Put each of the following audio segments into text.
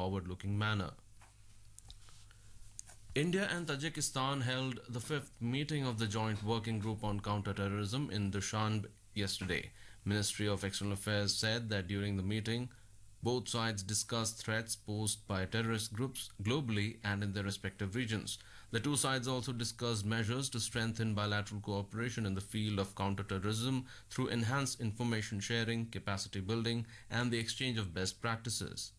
forward-looking manner. India and Tajikistan held the fifth meeting of the Joint Working Group on Counter-Terrorism in Dushanbe yesterday. Ministry of External Affairs said that during the meeting, both sides discussed threats posed by terrorist groups globally and in their respective regions. The two sides also discussed measures to strengthen bilateral cooperation in the field of counterterrorism through enhanced information sharing, capacity building, and the exchange of best practices.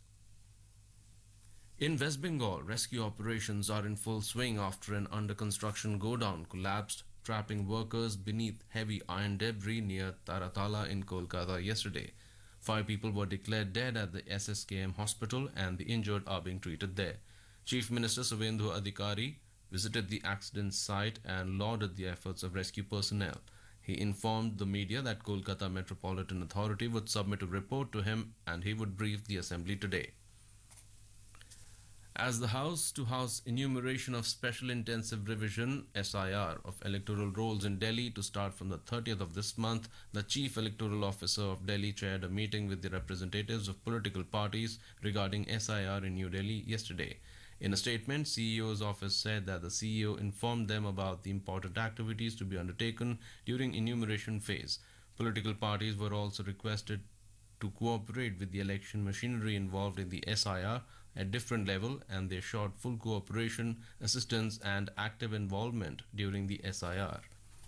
In West Bengal, rescue operations are in full swing after an under-construction godown collapsed, trapping workers beneath heavy iron debris near Taratala in Kolkata yesterday. 5 people were declared dead at the SSKM hospital and the injured are being treated there. Chief Minister Subhendu Adhikari visited the accident site and lauded the efforts of rescue personnel. He informed the media that Kolkata Metropolitan Authority would submit a report to him and he would brief the assembly today. As the house-to-house enumeration of Special Intensive Revision (SIR) of electoral rolls in Delhi to start from the 30th of this month, the Chief Electoral Officer of Delhi chaired a meeting with the representatives of political parties regarding SIR in New Delhi yesterday. In a statement, CEO's office said that the CEO informed them about the important activities to be undertaken during enumeration phase. Political parties were also requested to cooperate with the election machinery involved in the SIR at different level and they assured full cooperation, assistance and active involvement during the SIR.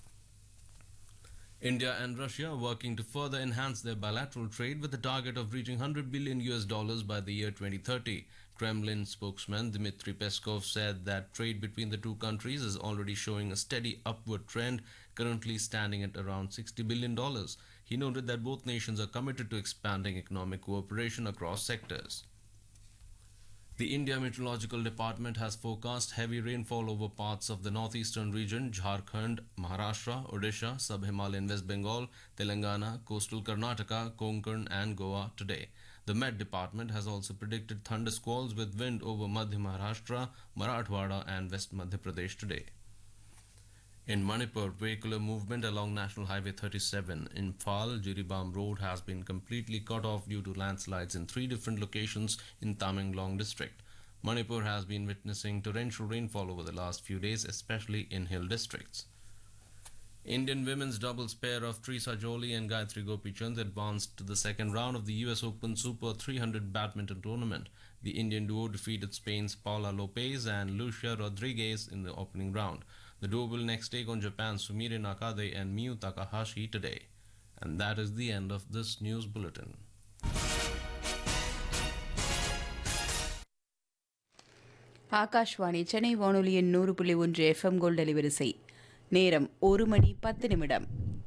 India and Russia are working to further enhance their bilateral trade with a target of reaching $100 billion by the year 2030. Kremlin spokesman Dmitry Peskov said that trade between the two countries is already showing a steady upward trend, currently standing at around $60 billion. He noted that both nations are committed to expanding economic cooperation across sectors. The India Meteorological Department has forecast heavy rainfall over parts of the northeastern region, Jharkhand, Maharashtra, Odisha, Sub-Himalayan West Bengal, Telangana, coastal Karnataka, Konkan and Goa today. The Met Department has also predicted thunder squalls with wind over Madhya Maharashtra, Marathwada and West Madhya Pradesh today. In Manipur, vehicular movement along National Highway 37 in Phal-Jiribam Road has been completely cut off due to landslides in 3 different locations in Tamenglong district. Manipur has been witnessing torrential rainfall over the last few days, especially in hill districts. Indian women's doubles pair of Trisa Jolie and Gayatri Gopichand advanced to the second round of the US Open Super 300 badminton tournament. The Indian duo defeated Spain's Paula Lopez and Lucia Rodriguez in the opening round. The duo will next take on Japan's Sumire Nakade and Miyu Takahashi today. And that is the end of this news bulletin. Akashvani Chennai வானொலியின் 100.1 FM gold அலைவரிசை. நேரம் 1 மணி 10 நிமிடம்.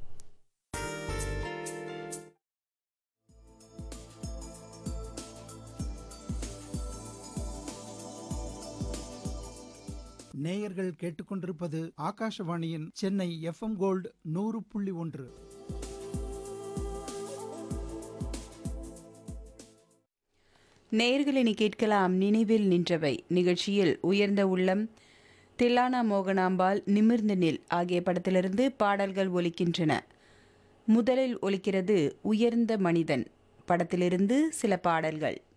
நேயர்கள் கேட்டுக்கொண்டிருப்பது ஆகாஷவாணியின் Chennai FM gold 100.1. நேயர்கள் இனி கேட்கலாம் நினைவில் நின்றவை நிகழ்ச்சியில் உயர்ந்த உள்ளம், தில்லானா மோகனாம்பாள், நிமிர்ந்த நில் ஆகிய படத்திலிருந்து பாடல்கள் ஒலிக்கின்றன. முதலில் ஒலிக்கிறது உயர்ந்த மனிதன் படத்திலிருந்து சில பாடல்கள்.